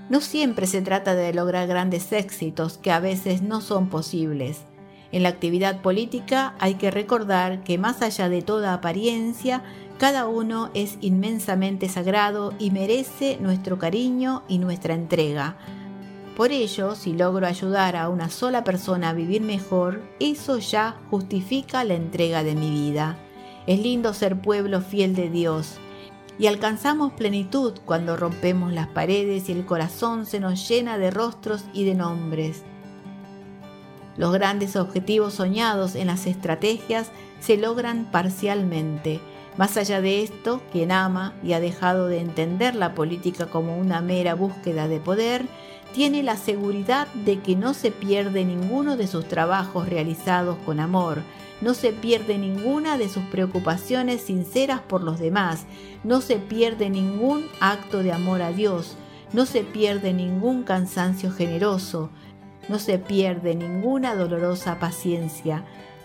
No siempre se trata de lograr grandes éxitos que a veces no son posibles. En la actividad política hay que recordar que más allá de toda apariencia, cada uno es inmensamente sagrado y merece nuestro cariño y nuestra entrega. Por ello, si logro ayudar a una sola persona a vivir mejor, eso ya justifica la entrega de mi vida. Es lindo ser pueblo fiel de Dios. Y alcanzamos plenitud cuando rompemos las paredes y el corazón se nos llena de rostros y de nombres. Los grandes objetivos soñados en las estrategias se logran parcialmente. Más allá de esto, quien ama y ha dejado de entender la política como una mera búsqueda de poder, tiene la seguridad de que no se pierde ninguno de sus trabajos realizados con amor, no se pierde ninguna de sus preocupaciones sinceras por los demás, no se pierde ningún acto de amor a Dios, no se pierde ningún cansancio generoso, no se pierde ninguna dolorosa paciencia.